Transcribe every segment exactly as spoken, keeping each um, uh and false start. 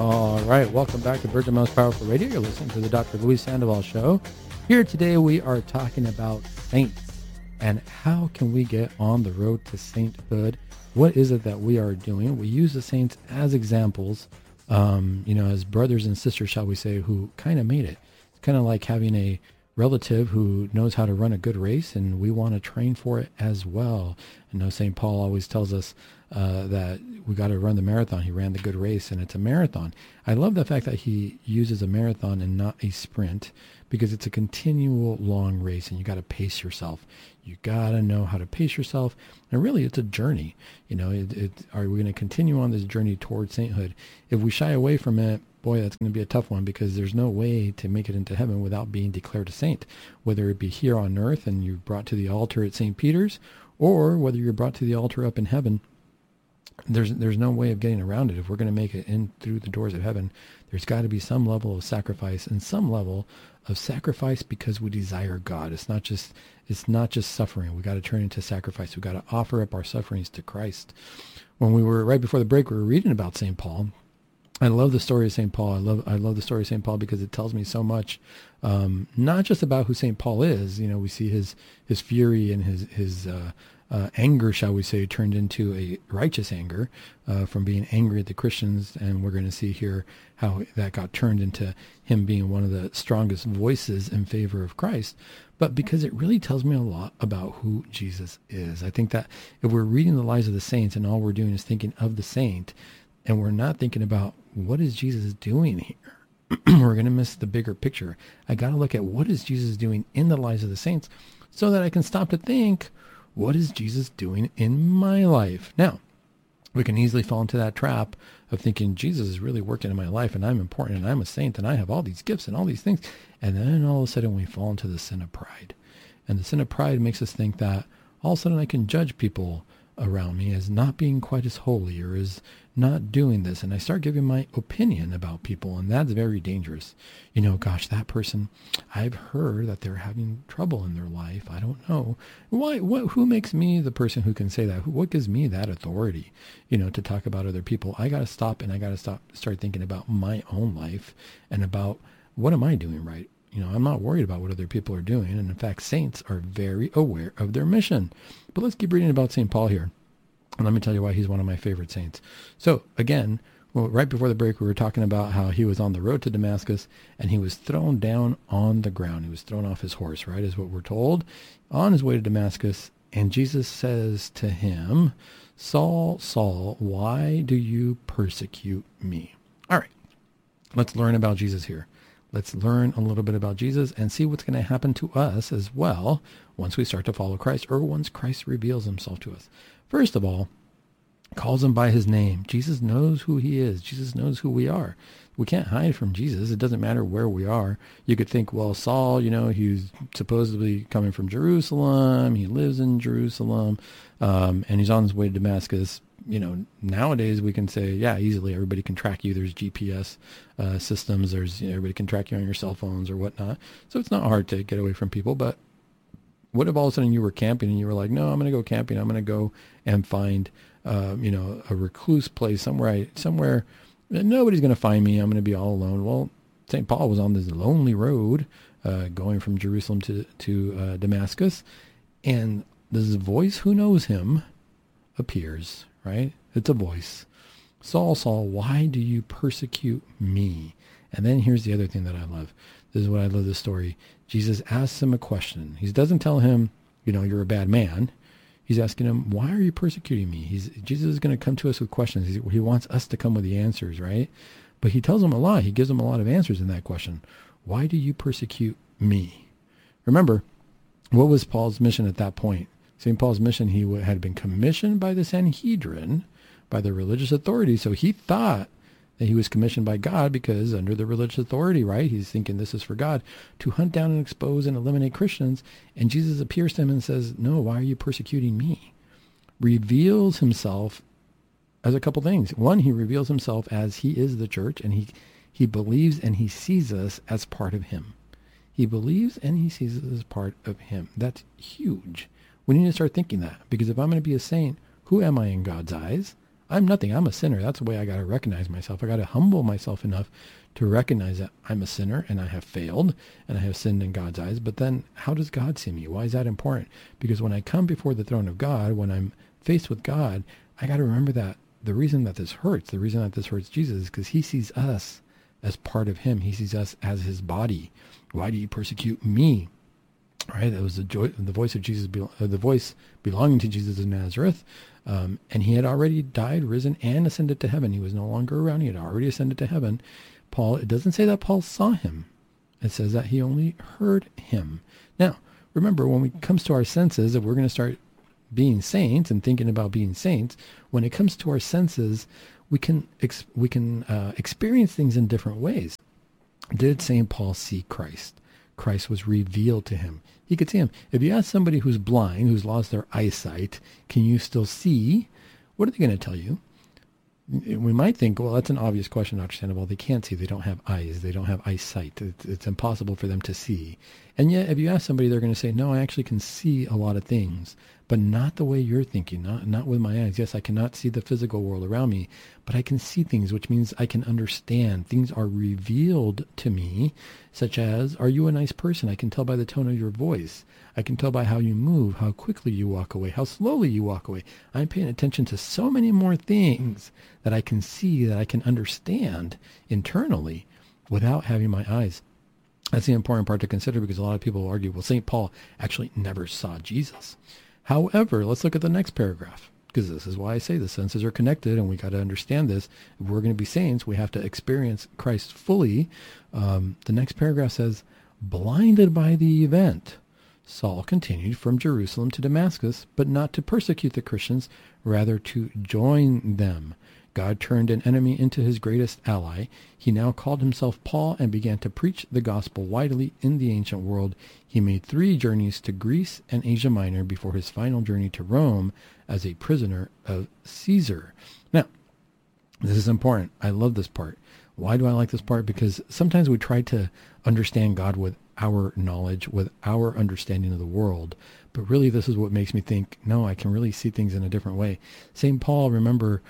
All right, welcome back to Virgin Most Powerful Radio. You're listening to the Doctor Luis Sandoval Show. Here today we are talking about saints and how can we get on the road to sainthood. What is it that we are doing? We use the saints as examples, um, you know, as brothers and sisters, shall we say, who kind of made it. It's kind of like having a relative who knows how to run a good race, and we want to train for it as well. I know Saint Paul always tells us uh, that we got to run the marathon. He ran the good race, and it's a marathon. I love the fact that he uses a marathon and not a sprint, because it's a continual long race, and you got to pace yourself. You got to know how to pace yourself, and really, it's a journey. You know, it, it, are we going to continue on this journey towards sainthood? If we shy away from it, boy, that's going to be a tough one, because there's no way to make it into heaven without being declared a saint, whether it be here on earth and you're brought to the altar at Saint Peter's, or whether you're brought to the altar up in heaven. There's there's no way of getting around it. If we're going to make it in through the doors of heaven, there's got to be some level of sacrifice, and some level of sacrifice because we desire God. It's not just it's not just suffering. We got to turn into sacrifice. We got to offer up our sufferings to Christ. When we were right before the break, we were reading about Saint Paul. I love the story of Saint Paul. I love I love the story of Saint Paul because it tells me so much, um, not just about who Saint Paul is. You know, we see his his fury and his his uh, uh, anger, shall we say, turned into a righteous anger uh, from being angry at the Christians, and we're going to see here how that got turned into him being one of the strongest voices in favor of Christ. But because it really tells me a lot about who Jesus is. I think that if we're reading the lives of the saints and all we're doing is thinking of the saint, and we're not thinking about what is Jesus doing here, we're going to miss the bigger picture. I got to look at what is Jesus doing in the lives of the saints so that I can stop to think, what is Jesus doing in my life? Now, we can easily fall into that trap of thinking Jesus is really working in my life and I'm important and I'm a saint and I have all these gifts and all these things. And then all of a sudden we fall into the sin of pride. And the sin of pride makes us think that all of a sudden I can judge people around me as not being quite as holy or as not doing this, and I start giving my opinion about people, and that's very dangerous. You know, gosh, that person, I've heard that they're having trouble in their life. I don't know why. What? Who makes me the person who can say that? What gives me that authority? You know, to talk about other people. I got to stop, and I got to stop, start thinking about my own life and about what am I doing right. You know, I'm not worried about what other people are doing, and in fact, saints are very aware of their mission. But let's keep reading about Saint Paul here. And let me tell you why he's one of my favorite saints. So again, well, right before the break, we were talking about how he was on the road to Damascus and he was thrown down on the ground. He was thrown off his horse, right, is what we're told, on his way to Damascus. And Jesus says to him, Saul, Saul, why do you persecute me? All right, let's learn about Jesus here. Let's learn a little bit about Jesus and see what's going to happen to us as well once we start to follow Christ, or once Christ reveals himself to us. First of all, calls him by his name. Jesus knows who he is. Jesus knows who we are. We can't hide from Jesus. It doesn't matter where we are. You could think, well, Saul, you know, he's supposedly coming from Jerusalem. He lives in Jerusalem, um, and he's on his way to Damascus. You know, nowadays we can say, yeah, easily everybody can track you. There's G P S uh, systems. There's, you know, everybody can track you on your cell phones or whatnot. So it's not hard to get away from people. But what if all of a sudden you were camping and you were like, no, I'm going to go camping. I'm going to go and find, uh, you know, a recluse place somewhere, I, somewhere nobody's going to find me. I'm going to be all alone. Well, Saint Paul was on this lonely road uh, going from Jerusalem to, to uh, Damascus. And this voice who knows him appears, right? It's a voice. Saul, Saul, why do you persecute me? And then here's the other thing that I love. This is what I love this story. Jesus asks him a question. He doesn't tell him, you know, you're a bad man. He's asking him, why are you persecuting me? He's, Jesus is going to come to us with questions. He, he wants us to come with the answers, right? But he tells him a lot. He gives him a lot of answers in that question. Why do you persecute me? Remember, what was Paul's mission at that point? Saint Paul's mission, he had been commissioned by the Sanhedrin, by the religious authority. So he thought that he was commissioned by God because under the religious authority, right? He's thinking this is for God, to hunt down and expose and eliminate Christians. And Jesus appears to him and says, no, why are you persecuting me? Reveals himself as a couple things. One, he reveals himself as he is the church, and he, he believes and he sees us as part of him. He believes and he sees us as part of him. That's huge. We need to start thinking that, because if I'm going to be a saint, who am I in God's eyes? I'm nothing. I'm a sinner. That's the way I got to recognize myself. I got to humble myself enough to recognize that I'm a sinner and I have failed and I have sinned in God's eyes. But then how does God see me? Why is that important? Because when I come before the throne of God, when I'm faced with God, I got to remember that the reason that this hurts, the reason that this hurts Jesus is because he sees us as part of him. He sees us as his body. Why do you persecute me? Right? That was the joy, the voice of Jesus, uh, the voice belonging to Jesus of Nazareth. Um, and he had already died, risen, and ascended to heaven. He was no longer around. He had already ascended to heaven. Paul, it doesn't say that Paul saw him. It says that he only heard him. Now, remember, when it comes to our senses, if we're going to start being saints and thinking about being saints, when it comes to our senses, we can ex- we can uh, experience things in different ways. Did Saint Paul see Christ? Christ was revealed to him. He could see him. If you ask somebody who's blind, who's lost their eyesight, can you still see? What are they going to tell you? We might think, well, that's an obvious question, Doctor Sandoval. They can't see. They don't have eyes. They don't have eyesight. It's, it's impossible for them to see. And yet, if you ask somebody, they're going to say, no, I actually can see a lot of things, but not the way you're thinking, not, not with my eyes. Yes, I cannot see the physical world around me, but I can see things, which means I can understand. Things are revealed to me, such as, are you a nice person? I can tell by the tone of your voice. I can tell by how you move, how quickly you walk away, how slowly you walk away. I'm paying attention to so many more things that I can see, that I can understand internally without having my eyes. That's the important part to consider, because a lot of people will argue, well, Saint Paul actually never saw Jesus. However, let's look at the next paragraph, because this is why I say the senses are connected, and we got to understand this. If we're going to be saints, we have to experience Christ fully. Um, the next paragraph says, blinded by the event, Saul continued from Jerusalem to Damascus, but not to persecute the Christians, rather to join them. God turned an enemy into his greatest ally. He now called himself Paul and began to preach the gospel widely in the ancient world. He made three journeys to Greece and Asia Minor before his final journey to Rome as a prisoner of Caesar. Now, this is important. I love this part. Why do I like this part? Because sometimes we try to understand God with our knowledge, with our understanding of the world. But really, this is what makes me think, no, I can really see things in a different way. Saint Paul, remember,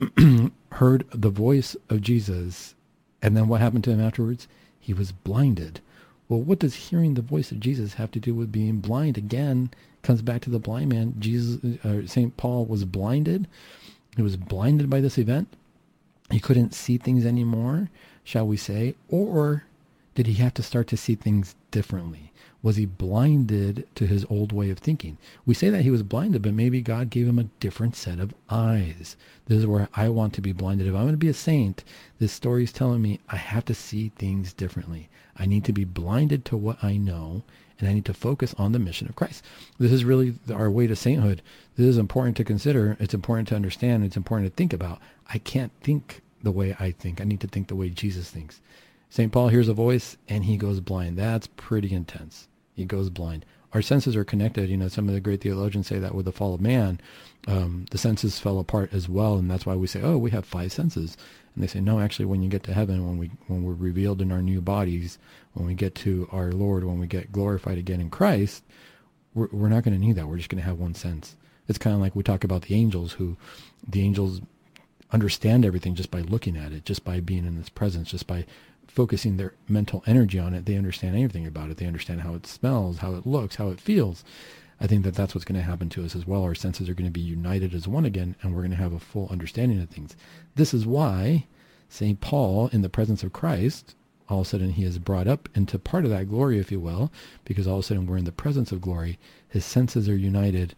heard the voice of Jesus, and then what happened to him afterwards? He was blinded. Well, what does hearing the voice of Jesus have to do with being blind? Again, comes back to the blind man. Jesus, uh, Saint Paul was blinded. He was blinded by this event. He couldn't see things anymore, shall we say, or did he have to start to see things differently? Was he blinded to his old way of thinking? We say that he was blinded, but maybe God gave him a different set of eyes. This is where I want to be blinded. If I'm going to be a saint, this story is telling me I have to see things differently. I need to be blinded to what I know, and I need to focus on the mission of Christ. This is really our way to sainthood. This is important to consider. It's important to understand. It's important to think about. I can't think the way I think. I need to think the way Jesus thinks. Saint Paul hears a voice, and he goes blind. That's pretty intense. He goes blind. Our senses are connected. You know, some of the great theologians say that with the fall of man, um, the senses fell apart as well, and that's why we say, oh, we have five senses. And they say, no, actually, when you get to heaven, when we when we're revealed in our new bodies, when we get to our Lord, when we get glorified again in Christ, we're, we're not going to need that. We're just going to have one sense. It's kind of like we talk about the angels, who the angels understand everything just by looking at it, just by being in its presence, just by focusing their mental energy on it. They understand everything about it. They understand how it smells, how it looks, how it feels. I think that that's what's going to happen to us as well. Our senses are going to be united as one again, and we're going to have a full understanding of things. This is why Saint Paul, in the presence of Christ, all of a sudden he is brought up into part of that glory, if you will, because all of a sudden we're in the presence of glory. His senses are united.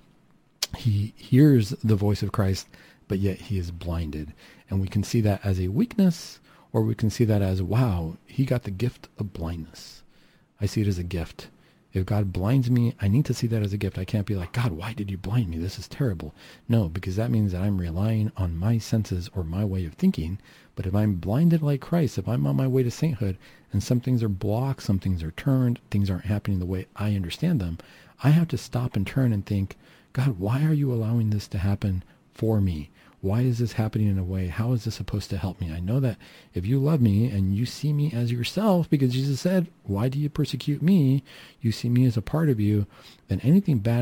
He hears the voice of Christ, but yet he is blinded. And we can see that as a weakness, or we can see that as, wow, he got the gift of blindness. I see it as a gift. If God blinds me, I need to see that as a gift. I can't be like, God, why did you blind me? This is terrible. No, because that means that I'm relying on my senses or my way of thinking. But if I'm blinded like Christ, if I'm on my way to sainthood and some things are blocked, some things are turned, things aren't happening the way I understand them, I have to stop and turn and think, God, why are you allowing this to happen for me? Why is this happening in a way? How is this supposed to help me? I know that if you love me and you see me as yourself, because Jesus said, why do you persecute me? You see me as a part of you. Then anything bad that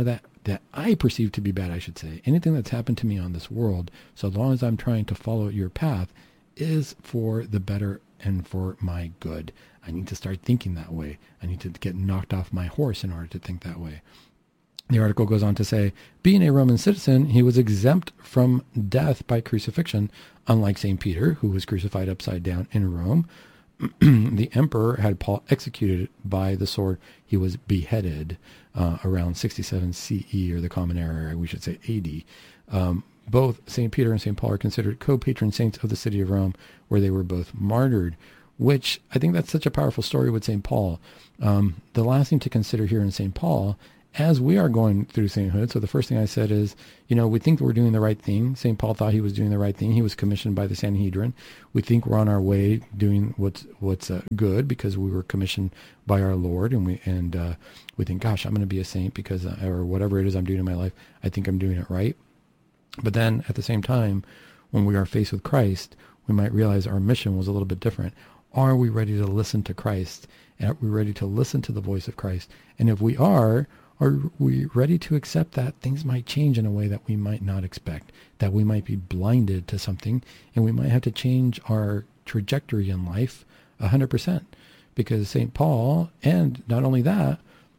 that I perceive to be bad, I should say, anything that's happened to me on this world, so long as I'm trying to follow your path, is for the better and for my good. I need to start thinking that way. I need to get knocked off my horse in order to think that way. The article goes on to say, being a Roman citizen, he was exempt from death by crucifixion, unlike Saint Peter, who was crucified upside down in Rome. The emperor had Paul executed by the sword. He was beheaded uh, around sixty-seven C E, or the Common Era, we should say A D. Um, both Saint Peter and Saint Paul are considered co-patron saints of the city of Rome, where they were both martyred, which I think that's such a powerful story with Saint Paul. Um, the last thing to consider here in Saint Paul, as we are going through sainthood, so the first thing I said is, you know, we think we're doing the right thing. Saint Paul thought he was doing the right thing. He was commissioned by the Sanhedrin. We think we're on our way doing what's what's uh, good because we were commissioned by our Lord, and we and uh, we think, gosh, I'm going to be a saint because, uh, or whatever it is I'm doing in my life, I think I'm doing it right. But then at the same time, when we are faced with Christ, we might realize our mission was a little bit different. Are we ready to listen to Christ? Are we ready to listen to the voice of Christ? And if we are, are we ready to accept that things might change in a way that we might not expect, that we might be blinded to something, and we might have to change our trajectory in life one hundred percent? Because Saint Paul, and not only that,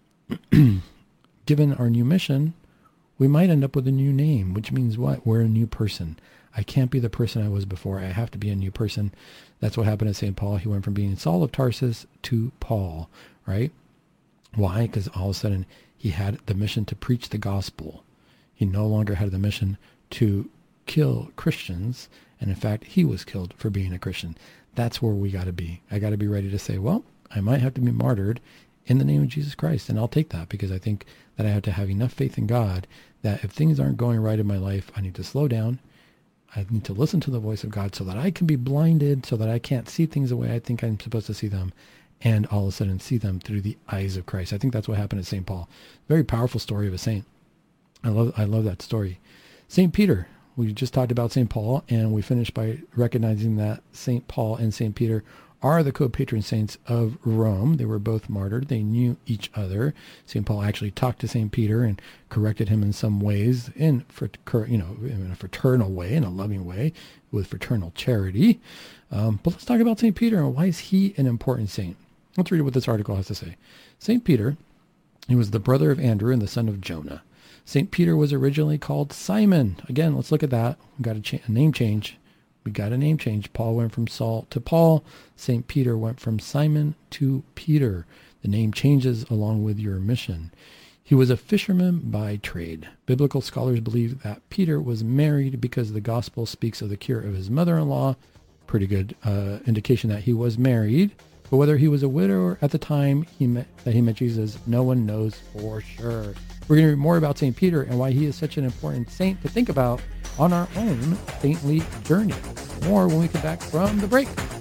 given our new mission, we might end up with a new name, which means what? We're a new person. I can't be the person I was before. I have to be a new person. That's what happened to Saint Paul. He went from being Saul of Tarsus to Paul, right? Why? Because all of a sudden he had the mission to preach the gospel. He no longer had the mission to kill Christians. And in fact, he was killed for being a Christian. That's where we got to be. I got to be ready to say, well, I might have to be martyred in the name of Jesus Christ. And I'll take that, because I think that I have to have enough faith in God that if things aren't going right in my life, I need to slow down. I need to listen to the voice of God so that I can be blinded, so that I can't see things the way I think I'm supposed to see them, and all of a sudden see them through the eyes of Christ. I think that's what happened at Saint Paul. Very powerful story of a saint. I love I love that story. Saint Peter. We just talked about Saint Paul, and we finished by recognizing that Saint Paul and Saint Peter are the co-patron saints of Rome. They were both martyred. They knew each other. Saint Paul actually talked to Saint Peter and corrected him in some ways, in you know, in a fraternal way, in a loving way, with fraternal charity. Um, but let's talk about Saint Peter, and why is he an important saint? Let's read what this article has to say. Saint Peter, he was the brother of Andrew and the son of Jonah. Saint Peter was originally called Simon. Again, let's look at that. We got a, cha- a name change. We got a name change. Paul went from Saul to Paul. Saint Peter went from Simon to Peter. The name changes along with your mission. He was a fisherman by trade. Biblical scholars believe that Peter was married because the gospel speaks of the cure of his mother-in-law. Pretty good uh, indication that he was married. But whether he was a widower at the time he met, that he met Jesus, no one knows for sure. We're going to read more about Saint Peter and why he is such an important saint to think about on our own saintly journey. More when we come back from the break.